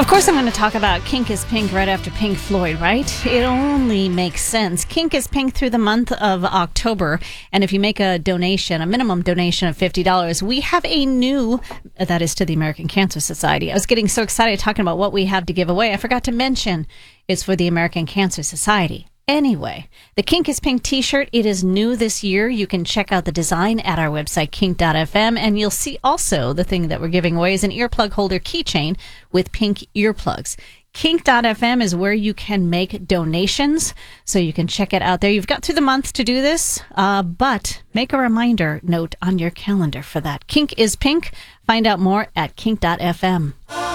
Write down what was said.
course, I'm going to talk about Kink is Pink right after Pink Floyd, right? It only makes sense. Kink is Pink through the month of October. And if you make a donation, a minimum donation of $50, we have a new, that is to the American Cancer Society. I was getting so excited talking about what we have to give away. I forgot to mention it's for the American Cancer Society. Anyway, the Kink is Pink t-shirt, it is new this year. You can check out the design at our website, kink.fm, and you'll see also the thing that we're giving away is an earplug holder keychain with pink earplugs. Kink.fm is where you can make donations, so you can check it out there. You've got through the month to do this, but make a reminder note on your calendar for that. Kink is Pink. Find out more at kink.fm.